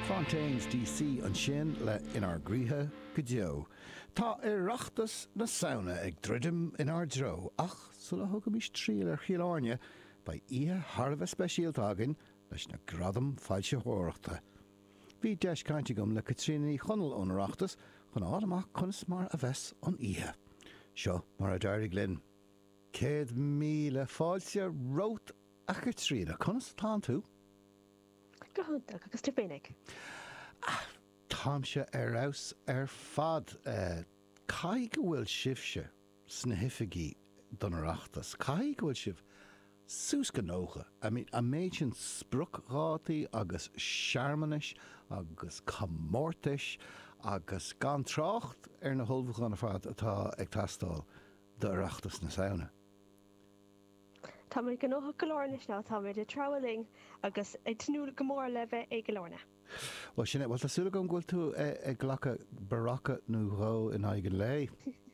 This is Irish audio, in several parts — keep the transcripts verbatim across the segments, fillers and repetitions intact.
Fontaines D C an sin le inar gríthe go deo. Tá iireachtas na saona ag dridim inar dro ach sula thugam is tríal ar chialáine ba ihe Harbh speisialtágin leis na gradam fáilte hóireachta. Bhí deis cainte gom le Caitríní chunal ónreachtas chun álamach chunas mar a bheits an ihe. Seo mar a dairg linn. Céad míle fáilte rót a Caitrína chunas tá tú? Gohunta agus tú féinnig. Táimse ar aus ar fad uh, cai go bhfuil sibse sna hifigií don oireachtas. Cai go bhfuil sibh sús go nócha. I mean, a méid sin spruchrátaí agus searmanis agus commórtais agus gan trácht ar na holbhach an fad atá ag tastáil de oireachtas na saona. Tá mé go nócha golóirnis ná tá mé de traweling agus ag tnúla go mór leve ag golóirna. Well, sinne, well, tásúla go ghfuil tú ag ghlacha baracha nó ró in aige lei.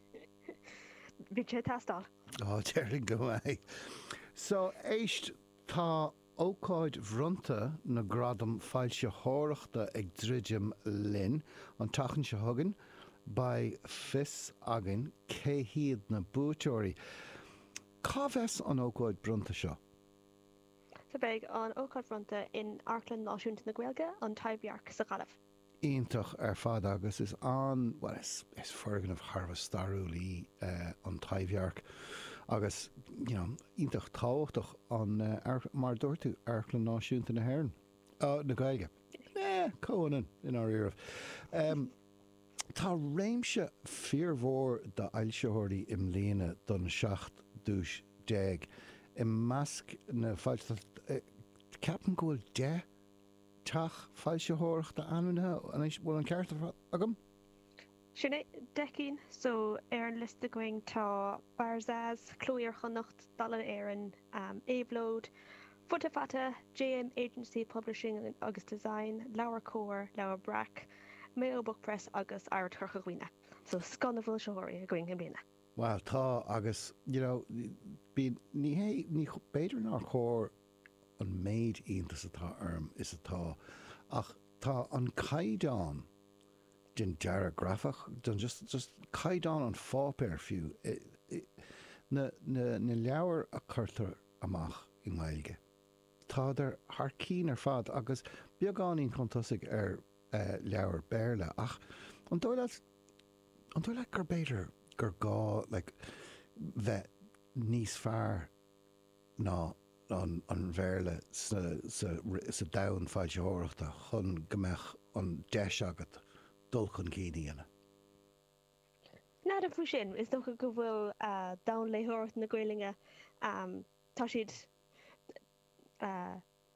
Bhí sé tastáil. Á, deirling go é. So, éist tá ócáid bhrunta na gradam fáilte hóireachta ag dridim linn an tachan se thugan ba fis agin cé hiad na búteoirí. Cá bheits an ócáid brunta seo? Tá beag an ócáid brunta in Airceann Náisiúnta na Gaeilge an taibhearc sa Gaillimh. Ítach ar fad agus is an, well, is, is fergan of Harbh starúlaí uh, an taibhearc agus, you know, ítach táhachtach an uh, ar, mar dúirtú Airceann Náisiúnta na HÉireann. Uh, na Gaeilge. Eh, cóhanan in our iarmh. Um, Tá réimse fíormhór de ailseoirí im líana don seacht dúis déag. I measc na fáilte ceapan go bhfuil de teach fáilte hóireachta anúnathe an éis bhfuil an ceart agam? Sinné decín so ar an lista going tá Barzaz, Clúir Chonacht, Dalan Éireann, um, Ablód, Futta Fata, J M Agency Publishing agus Design, Laura Core, Laura Brack, Mayo Book Press agus Air Turcha Gwine. So scanna bhfuil seoirí a going in bliana. Well, tá agus, you know, bí ní hé ní beidir ná chóir an méid iontas atá orm is atá ach tá an caighdeán den dearg grafach den just just caighdeán an fápéir fiú na na na leabhar a chuirtar amach i Gaeilge. Tá ar thar cín ar fad agus beagáín chuntasig ar uh, leabhar béirle ach an dóile an dóile gur beidir gur gá like, bheith níos fearr ná an, an bhéirle sa, sa, sa dain fáilte hóireachta chun gombeach an deis agat dul chun cídaíana. Ná a bhú sin, is dócha go bhfuil uh, dain léthirt na Gaeilge um, tá siad uh,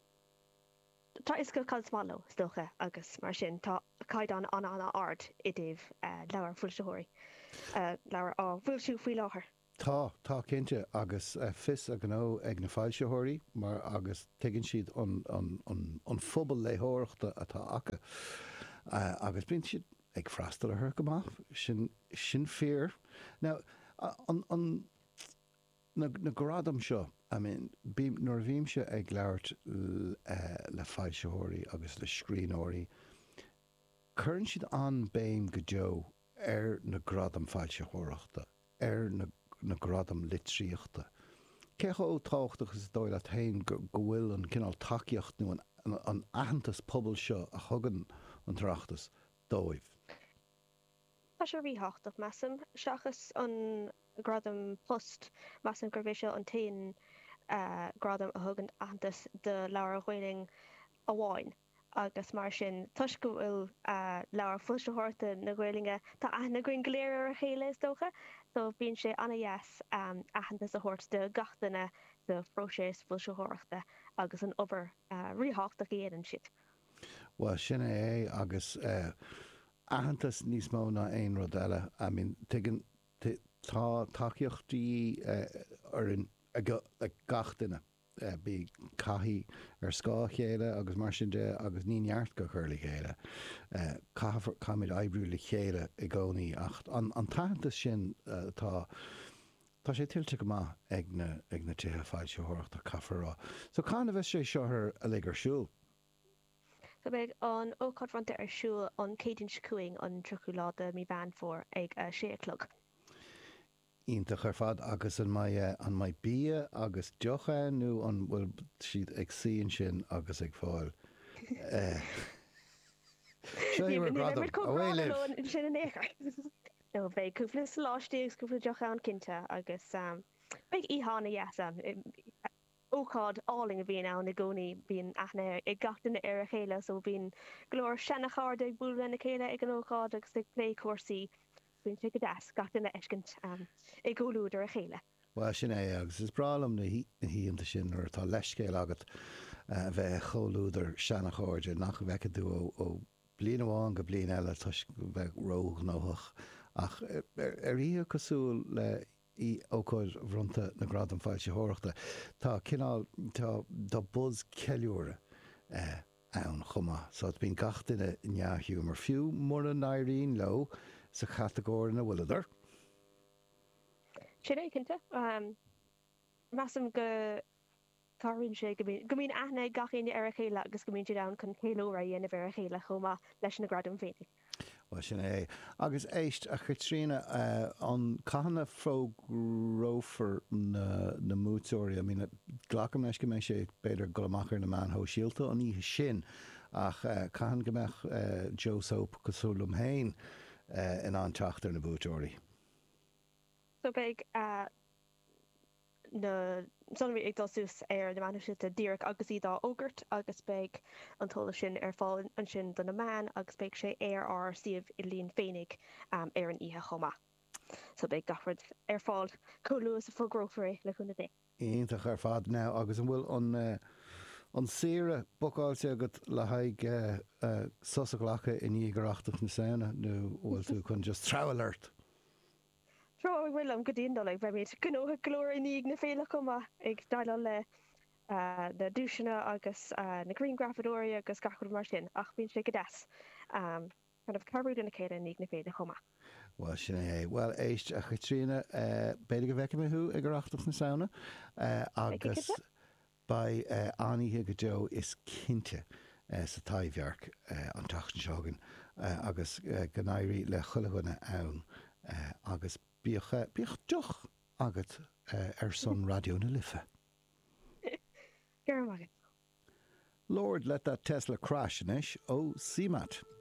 tá is go calsmálo stocha agus mar sin tá caighdeán an anna ard i dtíobh uh, leabhar fuilteóirí. Uh, leabhar á bhfuil siú faoi láthair. Tá, tá cinnte agus uh, fis a gó ag na fáilteóirí mar agus tuigeann siad an, an, an, an phobal léthireachta atá acha. Uh, agus bíonn siad ag freastal a thur go maith sin, sin fear. Now, uh, an, an, na, na gradam seo, I mean, bím nuair bhím se ag leabhart uh, le fáilteóirí agus le scríbhneoirí, chuireann siad an béim go deo ar na gradam fáilte hóireachta, ar na, na gradam litríochta. Cecha ó táchtach is dóile tain go bhfuil an cinál takeíocht nó an, an, an aitheantas pobl seo a thugan an trachtas dóibh. Tá sé ríthachtach measam seachas an gradam post measam gur bhí seo an tain uh, gradam a thugan aitheantas de leabhar Ghaeilge a bháin. Agus mar sin tuis go bhfuil uh, leabhar fuilteóireachta na Gaeilge tá aithne goin gléir a chéile is dócha, so bíonn sé anna yes um, aitheantas a thuirt de gatainna de phróisis fuilteóireachta agus an obair uh, ríthachtach éan siad. Well, sin é agus uh, aitheantas níos mó ná aon rud eile. I mean, tuigeann tá takeíochtaí uh, ar in a go le gatainna. Uh, bí caithí ar scá chéile agus mar sin de agus níneart go chuirla chéile. Uh, Caimid ebrú le chéile i gcónaí ach an, an taithanta sin uh, tá tá sé tiltte go maith ag na, ag na tithe fáilte hóireachta cafarrá. So cána bheith sé seothar a le arsúil? So beag an ócáid fronte ar siúil an céidirn scuing an trochu láda mí ban for ag uh, sé clog. Ínta chuir fad agus an mai uh, an mai bí agus deocha nó an bhfuil siad ag síon sin agus ag fáil. Uh, Séimar gradam bhfuil sin an éair. No bheith cúpla láistígus cúpla deocha an cinnte agus um, beag íhanna yes an ócád áling a bhíon ann na gcónaí bíon aithne ag gatainna ar a chéile so bhíon glóir senachard ag búla na chéile ag an ócád agus ag lé cuasaí bhíon si go deas gatainna eiscint um, ag gúlúd ar a chéile. Well sin é agus is bralam na híonanta sin ar tá leiscéil agat uh, bheith choulúidir senachard nach bheith dú ó blian amháin go blian eile tuis bheith róg nóach ach ar í cosúil le í ócáid bhrunta na gradam fáilte thuireachta tá cinál tá dá buzz ceiliúra uh, ann chuma so bín gachtainna neathú mar fiú mór an éiríonn lo sa categóir na bhuileidir. Sin é cinnte um, measam go carrinn sé go mín aithne gachéine ar a chéile agus go mín siad ann chun céilóra dhéanamh ar a chéile chuma leis na gradam féinigh. Well sin é agus éist a chutrína uh, an caihanna frógrófar na, na mútóirí, I mean, glacham leis go mé sé beidir go amachar na man ho síalta an ihe sin ach uh, caihan go meach uh, Joe Soap cosúlum hain uh, in an teachtar na bútóirí. So beag uh, na sonraí ag dosús ar na manisiúta díreach agus í dá ógurt agus beag an tola sin ar fáil an sin don na man agus beag sé ar ar siomh i líon féinnig um, ar an ihe chuma. So beag gafrad ar fáil cóluas a fógrófarí le chuna dé. Íntaach ar fad ná agus an bhfuil an uh, an sére bogáilte agat le haig uh, uh, sosaglacha in ígarachtach na saona nó bhfuil tú chun just trá alert. Tro bhfuil am go dtíon le bheith méid gnótha glóir iníag na féile chuma ag daile le uh, na dúisina agus uh, na Green Grafadóí agus gachud mar sin ach bíonn sé go deas um, kind of carúd na chéile iníag na féile chuma. Well sin é well éist a chutrína uh, beidir go bheice methú ag garachtach na saona uh, agus ba uh, aníthe go deo is cinnte uh, sa taimhhearc uh, an tachtan seágan uh, agus uh, gnéirí le chulaganna ann uh, agus bíoch uh, bíoch deoch agat uh, ar son radio na lifa. Lord, let that Tesla crash, Nish. Oh, C MAT.